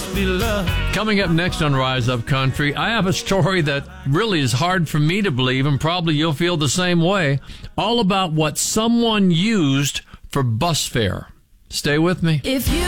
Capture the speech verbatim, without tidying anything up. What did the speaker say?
must be love. Coming up next on Rise Up Country, I have a story that really is hard for me to believe, and probably you'll feel the same way, all about what someone used for bus fare. Stay with me. If you